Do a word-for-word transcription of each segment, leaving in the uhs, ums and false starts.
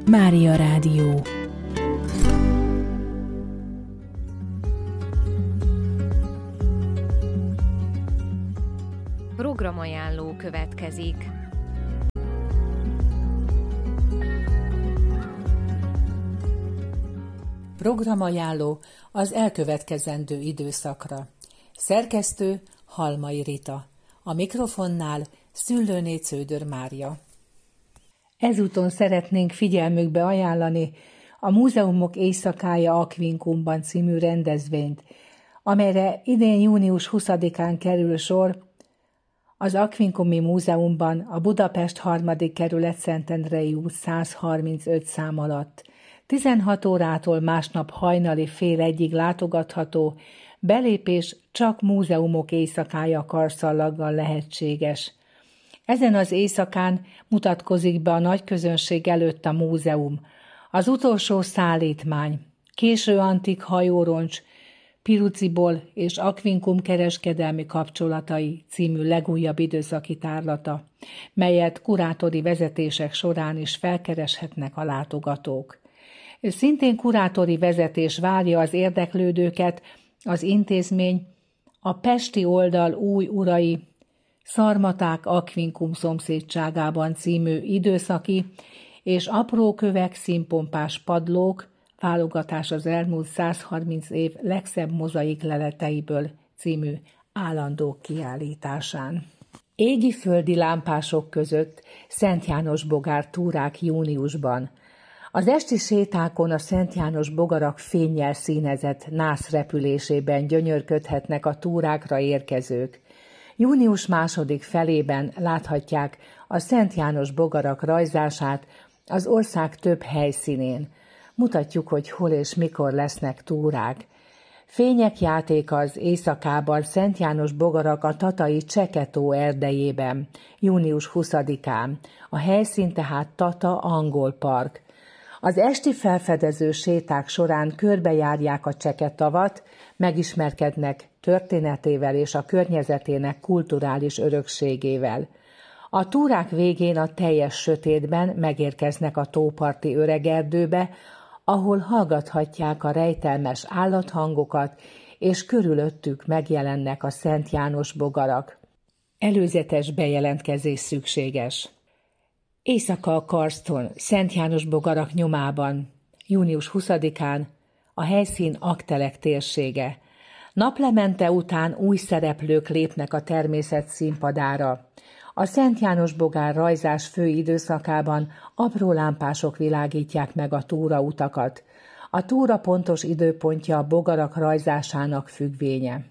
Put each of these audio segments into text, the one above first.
Mária Rádió. Programajánló következik. Programajánló az elkövetkezendő időszakra. Szerkesztő Halmai Rita. A mikrofonnál Szüllőné Cződör Mária. Ezúton szeretnénk figyelmükbe ajánlani a Múzeumok éjszakája Aquincumban című rendezvényt, amelyre idén június huszadikán kerül sor az Aquincumi Múzeumban a Budapest harmadik kerület Szentendrei út százharmincöt szám alatt. tizenhat órától másnap hajnali fél egyig látogatható, belépés csak Múzeumok éjszakája karszallaggal lehetséges. Ezen az éjszakán mutatkozik be a nagy közönség előtt a múzeum, az utolsó szállítmány, késő antik hajóroncs, Piruciból és Aquincum kereskedelmi kapcsolatai című legújabb időszaki tárlata, melyet kurátori vezetések során is felkereshetnek a látogatók. Szintén kurátori vezetés várja az érdeklődőket az intézmény a pesti oldal új urai Szarmaták Aquincum szomszédságában című időszaki és aprókövek színpompás padlók válogatás az elmúlt százharminc év legszebb mozaik leleteiből című állandó kiállításán. Égi-földi lámpások között Szent János bogár túrák júniusban. Az esti sétákon a Szent János bogarak fénnyel színezett nász repülésében gyönyörködhetnek a túrákra érkezők. Június második felében láthatják a Szent János bogarak rajzását az ország több helyszínén. Mutatjuk, hogy hol és mikor lesznek túrák. Fények játéka az éjszakában Szent János bogarak a tatai Cseketó erdejében, június huszadikán. A helyszín tehát Tata Angol Park. Az esti felfedező séták során körbejárják a Cseketavat, megismerkednek történetével és a környezetének kulturális örökségével. A túrák végén a teljes sötétben megérkeznek a tóparti öregerdőbe, ahol hallgathatják a rejtelmes állathangokat, és körülöttük megjelennek a Szent János bogarak. Előzetes bejelentkezés szükséges. Éjszaka a karston, Szent János bogarak nyomában, június huszadikán, a helyszín Aktelek térsége. Naplemente után új szereplők lépnek a természet színpadára. A Szent János bogár rajzás fő időszakában apró lámpások világítják meg a túrautakat. A túra pontos időpontja a bogarak rajzásának függvénye.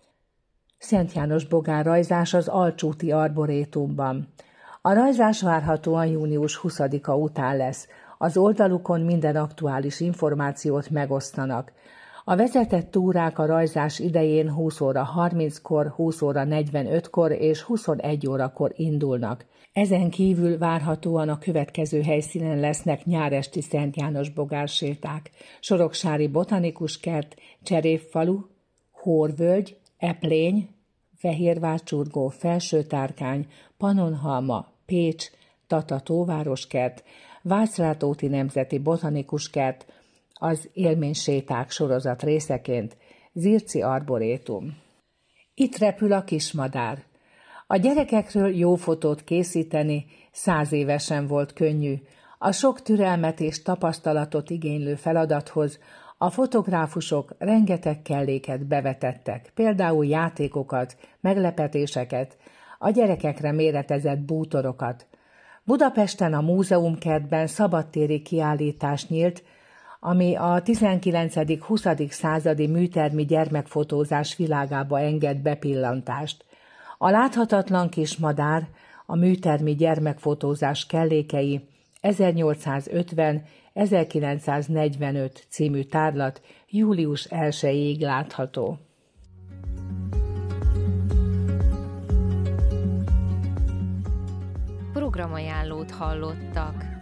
Szent János bogár rajzás az Alcsúti Arborétumban. A rajzás várhatóan június huszadika után lesz. Az oldalukon minden aktuális információt megosztanak. A vezetett túrák a rajzás idején húsz óra harminckor, húsz óra negyvenötkor és huszonegy órakor indulnak. Ezen kívül várhatóan a következő helyszínen lesznek nyáresti Szent János bogár séták: Soroksári Botanikus Kert, Cserépfalu, Hórvölgy, Eplény, Fehérvárcsurgó, Felsőtárkány, Pannonhalma, Pécs, Tata Tóvároskert, Vácrátóti Nemzeti Botanikus Kert, az élményséták sorozat részeként Zirci Arborétum. Itt repül a kismadár. A gyerekekről jó fotót készíteni száz évesen volt könnyű. A sok türelmet és tapasztalatot igénylő feladathoz a fotográfusok rengeteg kelléket bevetettek, például játékokat, meglepetéseket, a gyerekekre méretezett bútorokat. Budapesten a múzeumkertben szabadtéri kiállítás nyílt, ami a tizenkilencedik-huszadik századi műtermi gyermekfotózás világába enged bepillantást. A láthatatlan kismadár, a műtermi gyermekfotózás kellékei ezernyolcszázötven-ezerkilencszáznegyvenöt című tárlat július elsejéig látható. Programajánlót hallottak.